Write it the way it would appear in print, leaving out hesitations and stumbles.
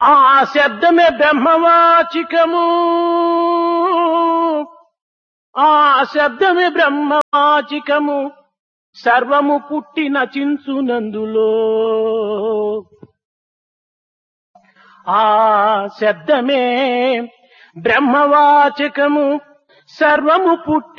ఆ శబ్దమే బ్రహ్మవాచికము. ఆ శబ్దమే బ్రహ్మవాచికము. సర్వము పుట్టి నచించునందులో. ఆ శబ్దమే బ్రహ్మవాచకము. సర్వము పుట్టి